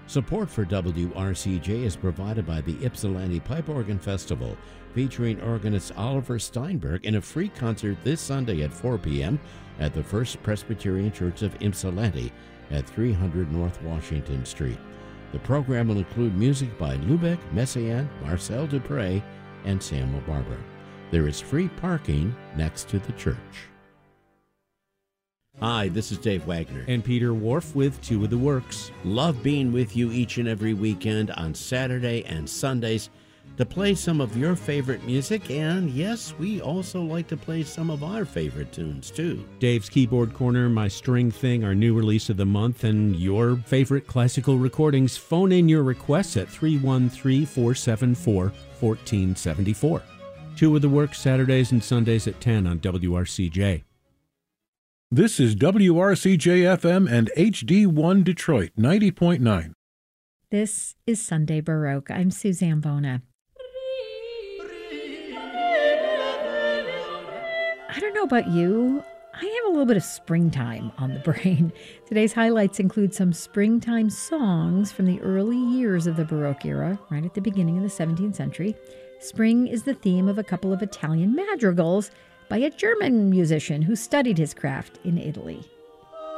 Support for WRCJ is provided by the Ypsilanti Pipe Organ Festival, featuring organist Oliver Steinberg in a free concert this Sunday at 4 p.m. at the First Presbyterian Church of Ypsilanti at 300 North Washington Street. The program will include music by Lubeck, Messiaen, Marcel Dupré, and Samuel Barber. There is free parking next to the church. Hi, this is Dave Wagner. And Peter Wharf with Two of the Works. Love being with you each and every weekend on Saturday and Sundays to play some of your favorite music. And yes, we also like to play some of our favorite tunes too. Dave's Keyboard Corner, My String Thing, our new release of the month, and your favorite classical recordings. Phone in your requests at 313-474-1474. Two of the Works, Saturdays and Sundays at 10 on WRCJ. This is WRCJ-FM and HD1 Detroit 90.9. This is Sunday Baroque. I'm Suzanne Bona. I don't know about you. I have a little bit of springtime on the brain. Today's highlights include some springtime songs from the early years of the Baroque era, right at the beginning of the 17th century. Spring is the theme of a couple of Italian madrigals by a German musician who studied his craft in Italy.